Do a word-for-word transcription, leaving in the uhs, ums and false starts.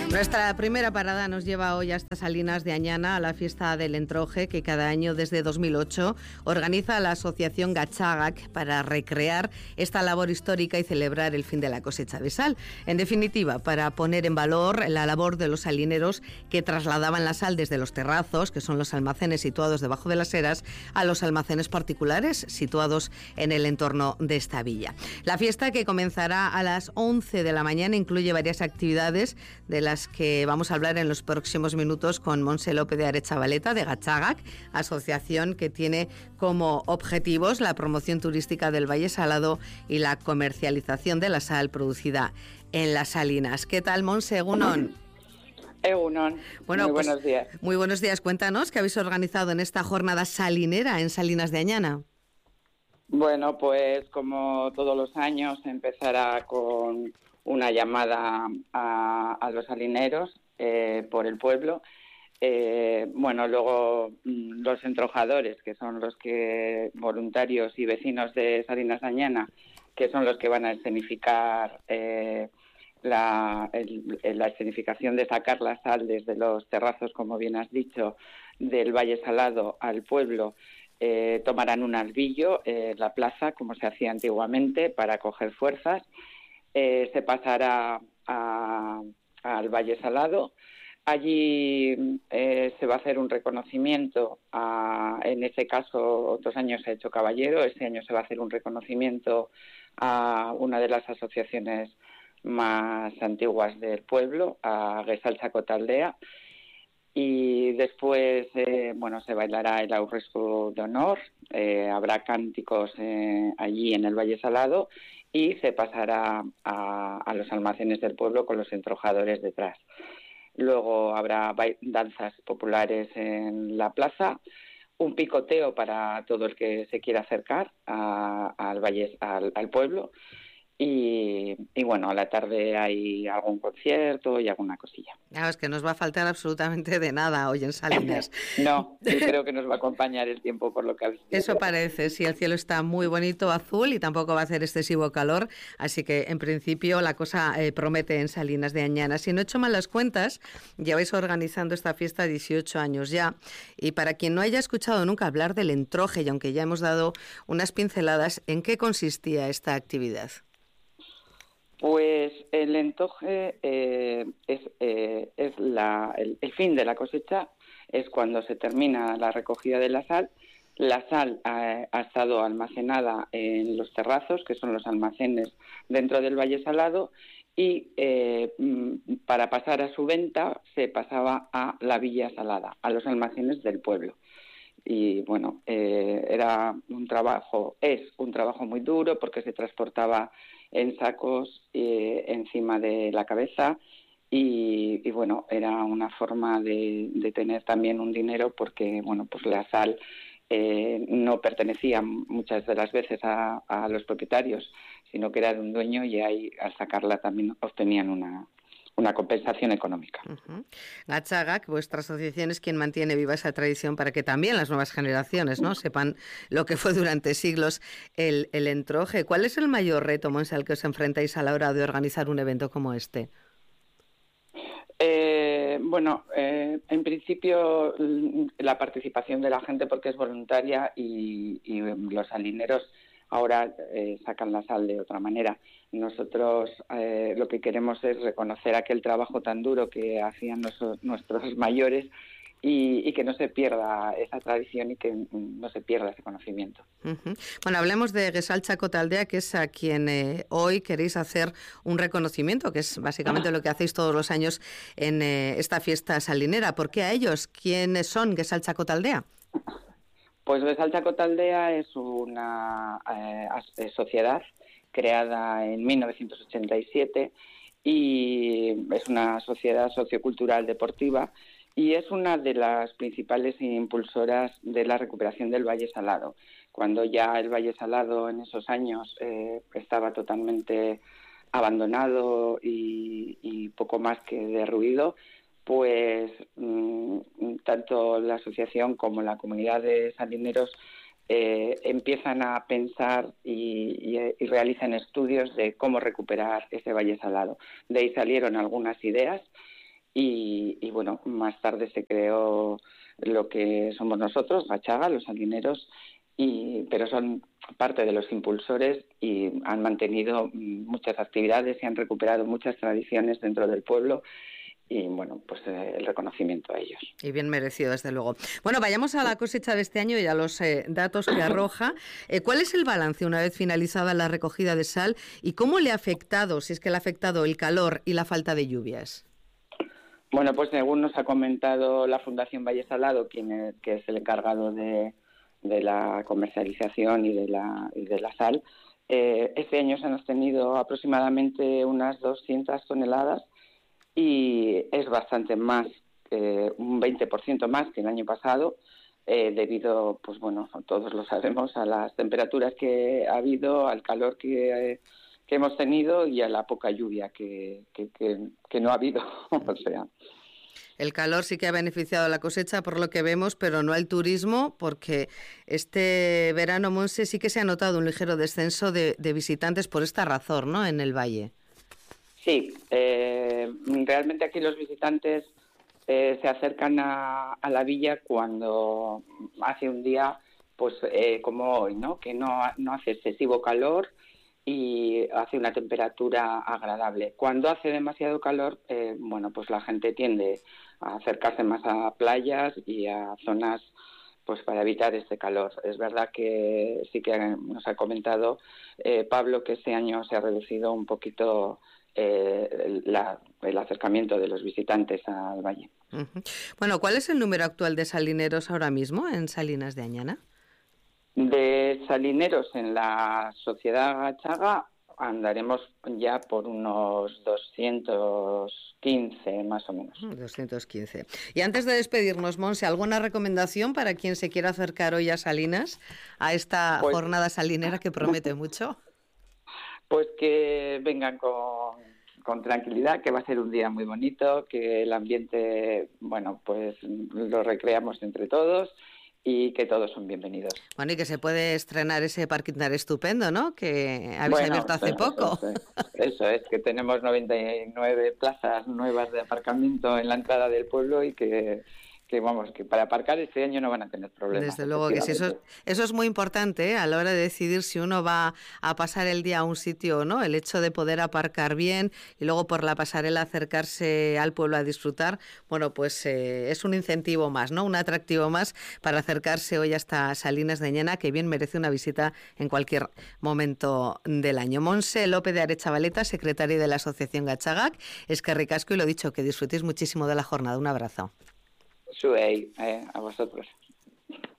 Nuestra primera parada nos lleva hoy hasta Salinas de Añana, a la fiesta del Entroje, que cada año desde dos mil ocho organiza la asociación Gatzagac para recrear esta labor histórica y celebrar el fin de la cosecha de sal. En definitiva, para poner en valor la labor de los salineros que trasladaban la sal desde los terrazos, que son los almacenes situados debajo de las eras, a los almacenes particulares situados en el entorno de esta villa. La fiesta, que comenzará a las once de la mañana, incluye varias actividades de las que vamos a hablar en los próximos minutos con Montse López de Arechavaleta, de Gatzagac, asociación que tiene como objetivos la promoción turística del Valle Salado y la comercialización de la sal producida en las salinas. ¿Qué tal, Montse? Egunon. Egunon. Bueno, muy pues, buenos días. Muy buenos días. Cuéntanos qué habéis organizado en esta jornada salinera en Salinas de Añana. Bueno, pues como todos los años empezará con una llamada a, a los salineros eh, por el pueblo. Eh, bueno, luego los entrojadores, que son los que voluntarios y vecinos de Salinas de Añana, que son los que van a escenificar eh, la, el, la escenificación de sacar la sal desde los terrazos, como bien has dicho, del Valle Salado al pueblo. Eh, tomarán un albillo en eh, la plaza, como se hacía antiguamente, para coger fuerzas. Eh, se pasará a, al Valle Salado. Allí eh, se va a hacer un reconocimiento, a, en ese caso otros años se ha hecho caballero, este año se va a hacer un reconocimiento a una de las asociaciones más antiguas del pueblo, a Gesaltxakotaldea, y después eh, bueno, se bailará el aurresku de honor, eh, habrá cánticos eh, allí en el Valle Salado y se pasará a, a los almacenes del pueblo con los entrojadores detrás. Luego habrá danzas populares en la plaza, un picoteo para todo el que se quiera acercar a, al, valle, al, al pueblo y, y bueno, a la tarde hay algún concierto y alguna cosilla. Claro, es que nos va a faltar absolutamente de nada hoy en Salinas. No, yo creo que nos va a acompañar el tiempo por lo que habéis dicho. Eso parece, sí, el cielo está muy bonito, azul, y tampoco va a hacer excesivo calor, así que en principio la cosa eh, promete en Salinas de Añana. Si no he hecho mal las cuentas, lleváis organizando esta fiesta dieciocho años ya, y para quien no haya escuchado nunca hablar del Entroje, y aunque ya hemos dado unas pinceladas, ¿en qué consistía esta actividad? Pues el entroje eh, es, eh, es la, el, el fin de la cosecha, es cuando se termina la recogida de la sal. La sal ha, ha estado almacenada en los terrazos, que son los almacenes dentro del Valle Salado, y eh, para pasar a su venta se pasaba a la Villa Salada, a los almacenes del pueblo. Y bueno, eh, era un trabajo, es un trabajo muy duro porque se transportaba en sacos eh, encima de la cabeza y, y bueno, era una forma de, de tener también un dinero porque bueno, pues la sal eh, no pertenecía muchas de las veces a, a los propietarios, sino que era de un dueño y ahí al sacarla también obtenían una una compensación económica. Uh-huh. Gatzagac, vuestra asociación, es quien mantiene viva esa tradición para que también las nuevas generaciones, ¿no?, sepan lo que fue durante siglos el, el entroje. ¿Cuál es el mayor reto, Montse, al que os enfrentáis a la hora de organizar un evento como este? Eh, bueno, eh, en principio la participación de la gente porque es voluntaria y, y los salineros ahora eh, sacan la sal de otra manera. Nosotros eh, lo que queremos es reconocer aquel trabajo tan duro que hacían nuestros, nuestros mayores y, y que no se pierda esa tradición y que no se pierda ese conocimiento. Uh-huh. Bueno, hablemos de Gesaltxakotaldea, que es a quien eh, hoy queréis hacer un reconocimiento, que es básicamente lo que hacéis todos los años en eh, esta fiesta salinera. ¿Por qué a ellos? ¿Quiénes son Gesaltxakotaldea? Pues Gesaltxakotaldea es una eh, sociedad creada en mil novecientos ochenta y siete y es una sociedad sociocultural deportiva y es una de las principales impulsoras de la recuperación del Valle Salado. Cuando ya el Valle Salado en esos años eh, estaba totalmente abandonado y, y poco más que derruido, pues mmm, tanto la asociación como la comunidad de salineros eh, empiezan a pensar y, y, y realizan estudios de cómo recuperar ese Valle Salado. De ahí salieron algunas ideas y, y bueno, más tarde se creó lo que somos nosotros, Gachaga, los salineros, y, pero son parte de los impulsores y han mantenido muchas actividades y han recuperado muchas tradiciones dentro del pueblo. Y bueno, pues eh, el reconocimiento a ellos. Y bien merecido, desde luego. Bueno, vayamos a la cosecha de este año y a los eh, datos que arroja. Eh, ¿Cuál es el balance una vez finalizada la recogida de sal y cómo le ha afectado, si es que le ha afectado el calor y la falta de lluvias? Bueno, pues según nos ha comentado la Fundación Valle Salado, quien es, que es el encargado de, de la comercialización y de la, y de la sal, eh, este año se han obtenido aproximadamente unas doscientas toneladas, y es bastante más, eh, un veinte por ciento más que el año pasado, eh, debido, pues bueno, todos lo sabemos, a las temperaturas que ha habido, al calor que, eh, que hemos tenido y a la poca lluvia que, que, que, que no ha habido. O sea. El calor sí que ha beneficiado a la cosecha por lo que vemos, pero no al turismo, porque este verano, Monse, sí que se ha notado un ligero descenso de, de visitantes por esta razón, ¿no?, en el valle. Sí, eh, realmente aquí los visitantes eh, se acercan a, a la villa cuando hace un día, pues eh, como hoy, ¿no? Que no, no hace excesivo calor y hace una temperatura agradable. Cuando hace demasiado calor, eh, bueno, pues la gente tiende a acercarse más a playas y a zonas, pues para evitar este calor. Es verdad que sí que nos ha comentado eh, Pablo que este año se ha reducido un poquito Eh, la, el acercamiento de los visitantes al valle. Uh-huh. Bueno, ¿cuál es el número actual de salineros ahora mismo en Salinas de Añana? De salineros en la sociedad Gachaga andaremos ya por unos doscientos quince más o menos. doscientos quince. Y antes de despedirnos, Monse, ¿alguna recomendación para quien se quiera acercar hoy a Salinas, a esta pues, jornada salinera que promete mucho? Pues que vengan con, con tranquilidad, que va a ser un día muy bonito, que el ambiente, bueno, pues lo recreamos entre todos y que todos son bienvenidos. Bueno, y que se puede estrenar ese parking tan estupendo, ¿no?, que habéis bueno, abierto hace eso, poco. Eso es, eso es, que tenemos noventa y nueve plazas nuevas de aparcamiento en la entrada del pueblo y que... que vamos, que para aparcar este año no van a tener problemas. Desde luego que sí, eso es, eso es muy importante, ¿eh?, a la hora de decidir si uno va a pasar el día a un sitio o no, el hecho de poder aparcar bien y luego por la pasarela acercarse al pueblo a disfrutar, bueno, pues eh, es un incentivo más, ¿no?, un atractivo más para acercarse hoy hasta Salinas de Añana, que bien merece una visita en cualquier momento del año. Monse López de Arechavaleta, secretaria de la Asociación Gachagak, es que ricasco y lo dicho, que disfrutéis muchísimo de la jornada. Un abrazo. Sube ahí, eh, a vosotros.